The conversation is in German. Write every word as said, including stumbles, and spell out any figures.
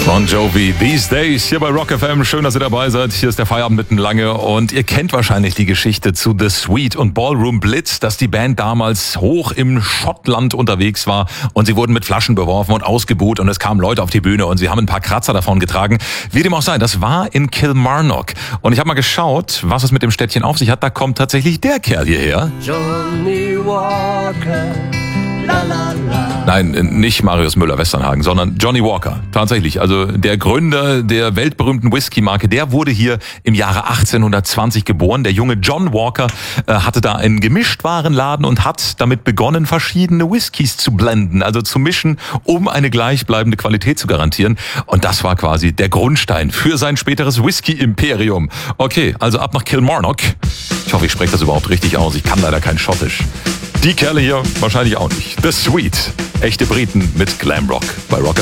Bon Jovi, These Days, hier bei Rock F M. Schön, dass ihr dabei seid. Hier ist der Feierabend mitten lange und ihr kennt wahrscheinlich die Geschichte zu The Sweet und Ballroom Blitz, dass die Band damals hoch im Schottland unterwegs war und sie wurden mit Flaschen beworfen und ausgebuht und es kamen Leute auf die Bühne und sie haben ein paar Kratzer davon getragen. Wie dem auch sei, das war in Kilmarnock und ich habe mal geschaut, was es mit dem Städtchen auf sich hat. Da kommt tatsächlich der Kerl hierher. Johnny Walker. La, la, la. Nein, nicht Marius Müller-Westernhagen, sondern Johnny Walker. Tatsächlich, also der Gründer der weltberühmten Whisky-Marke, der wurde hier im Jahre achtzehnhundertzwanzig geboren. Der junge John Walker äh, hatte da einen Gemischtwarenladen und hat damit begonnen, verschiedene Whiskys zu blenden, also zu mischen, um eine gleichbleibende Qualität zu garantieren. Und das war quasi der Grundstein für sein späteres Whisky-Imperium. Okay, also ab nach Kilmarnock. Ich hoffe, ich spreche das überhaupt richtig aus. Ich kann leider kein Schottisch. Die Kerle hier wahrscheinlich auch nicht. The Sweet. Echte Briten mit Glamrock bei Rock.